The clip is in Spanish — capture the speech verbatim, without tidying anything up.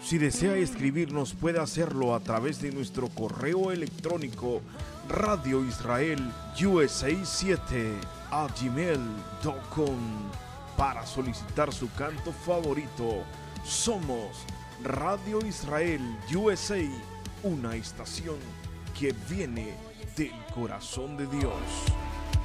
Si desea escribirnos puede hacerlo a través de nuestro correo electrónico radio israel u s a siete a gmail punto com para solicitar su canto favorito. Somos Radio Israel U S A, una estación que viene del corazón de Dios.